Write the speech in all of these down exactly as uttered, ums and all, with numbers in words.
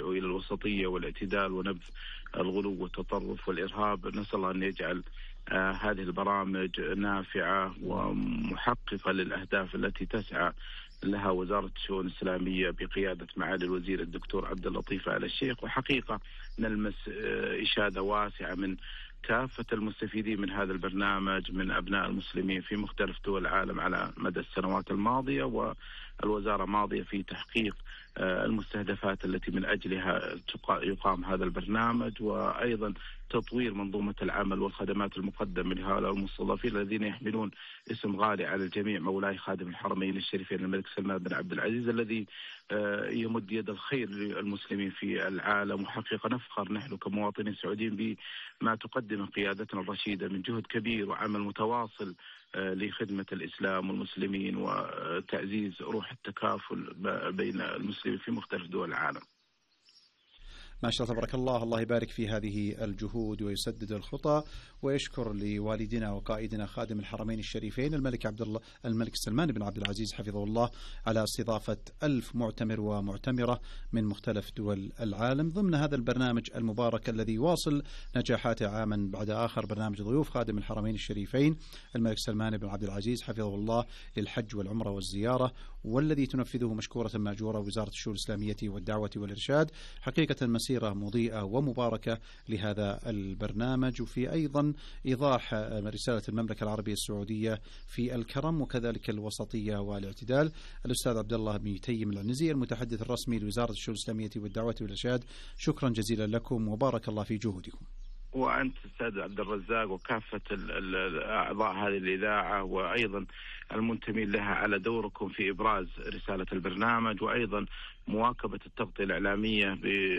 يدعو إلى الوسطية والاعتدال ونبذ الغلو والتطرف والإرهاب. نسأل الله أن يجعل آه هذه البرامج نافعة ومحققة للأهداف التي تسعى لها وزارة الشؤون الإسلامية بقيادة معالي الوزير الدكتور عبد اللطيف آل الشيخ. وحقيقة نلمس آه إشادة واسعة من كافة المستفيدين من هذا البرنامج من أبناء المسلمين في مختلف دول العالم على مدى السنوات الماضية، والوزارة ماضية في تحقيق المستهدفات التي من أجلها يقام هذا البرنامج، وأيضا تطوير منظومة العمل والخدمات المقدمة لهؤلاء المستضيفين الذين يحملون اسم غالي على الجميع، مولاي خادم الحرمين الشريفين الملك سلمان بن عبد العزيز الذي يمد يد الخير للمسلمين في العالم. وحقيقة نفخر نحن كمواطنين سعوديين بما تقدم قيادتنا الرشيدة من جهد كبير وعمل متواصل لخدمة الإسلام والمسلمين وتعزيز روح التكافل بين المسلمين في مختلف دول العالم. ما شاء الله تبارك الله. الله يبارك في هذه الجهود ويسدد الخطى، ويشكر لوالدنا وقائدنا خادم الحرمين الشريفين الملك عبد الله الملك سلمان بن عبد العزيز حفظه الله على استضافة ألف معتمر ومعتمرة من مختلف دول العالم ضمن هذا البرنامج المبارك الذي يواصل نجاحاته عاما بعد آخر، برنامج ضيوف خادم الحرمين الشريفين الملك سلمان بن عبد العزيز حفظه الله للحج والعمرة والزيارة، والذي تنفذه مشكورة مأجورة وزارة الشؤون الإسلامية والدعوة والإرشاد. حقيقة مسيرة مضيئة ومباركة لهذا البرنامج، وفي أيضا إيضاح رسالة المملكة العربية السعودية في الكرم وكذلك الوسطية والاعتدال. الأستاذ عبد الله بن تيم العنزي المتحدث الرسمي لوزارة الشؤون الإسلامية والدعوة والإرشاد، شكرا جزيلا لكم وبارك الله في جهودكم. وأنت أستاذ عبد الرزاق وكافة أعضاء هذه الإذاعة وأيضا المنتمين لها على دوركم في إبراز رسالة البرنامج، وأيضا مواكبة التغطية الإعلامية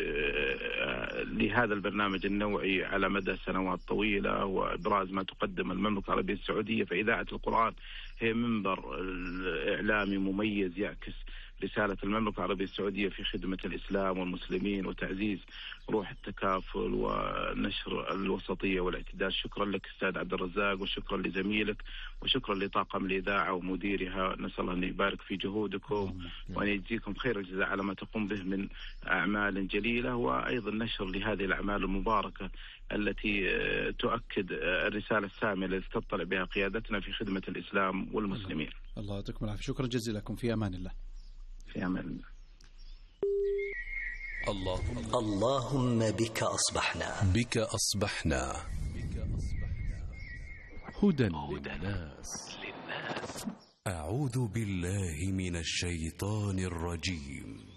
لهذا البرنامج النوعي على مدى سنوات طويلة، وإبراز ما تقدم المملكة العربية السعودية. فإذاعة القرآن هي منبر إعلامي مميز يعكس رسالة المملكة العربية السعودية في خدمة الإسلام والمسلمين وتعزيز روح التكافل ونشر الوسطية والاعتدال. شكرا لك أستاذ عبد الرزاق، وشكرا لزميلك، وشكرا لطاقم الإذاعة ومديرها. نسأل الله أن يبارك في جهودكم وأن يجزيكم خير الجزاء على ما تقوم به من أعمال جليلة، وأيضا نشر لهذه الأعمال المباركة التي تؤكد الرسالة السامية التي تطلع بها قيادتنا في خدمة الإسلام والمسلمين. الله يعطيكم العافية. شكرا جزيلا لكم. في أمان الله. في أمان الله. اللهم اللهم بك أصبحنا بك أصبحنا هدى للناس. أعوذ بالله من الشيطان الرجيم.